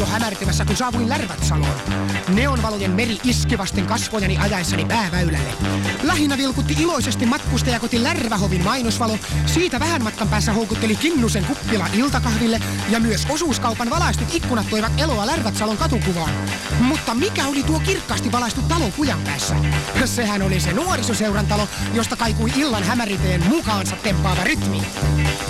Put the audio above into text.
hämärtymässä, kun saavuin Lärvätsaloon. Neonvalojen meri iski vasten kasvojani ajaessani pääväylälle. Lähinnä vilkutti iloisesti matkustajakoti Lärvähovin mainosvalo. Siitä vähän matkan päässä houkutteli Kinnusen kuppila iltakahville ja myös osuuskaupan valaistut ikkunat toivat eloa Lärvätsalon katukuvaan. Mutta mikä oli tuo kirkkaasti valaistu talo kujan päässä? Sehän oli se nuorisoseuran talo, josta kaikui illan hämäriteen mukaansa tempaava rytmi.